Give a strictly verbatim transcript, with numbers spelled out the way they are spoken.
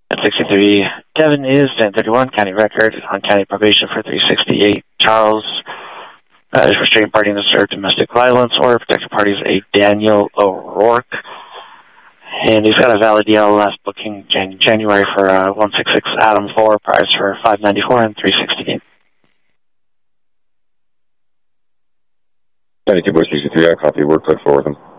At sixty-three, Devin is ten thirty-one, county record, on county probation for three sixty-eight. Charles uh, is restraining party to serve domestic violence, or protected party is a Daniel O'Rourke. And he's got a valid D L last booking Jan- January for uh, one sixty-six Adam four, price for five ninety-four and three sixty-eight. ninety-two Bush sixty-three, I copy, work click forward them.